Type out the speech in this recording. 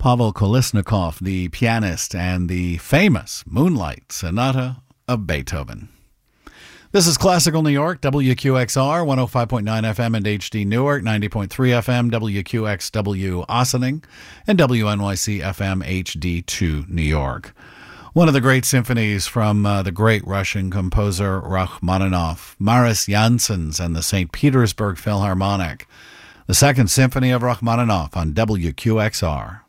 Pavel Kolesnikov, the pianist, and the famous Moonlight Sonata of Beethoven. This is Classical New York, WQXR, 105.9 FM and HD Newark, 90.3 FM, WQXW Ossining, and WNYC FM HD2 New York. One of the great symphonies from the great Russian composer Rachmaninoff, Maris Janssens and the St. Petersburg Philharmonic. The Second Symphony of Rachmaninoff on WQXR.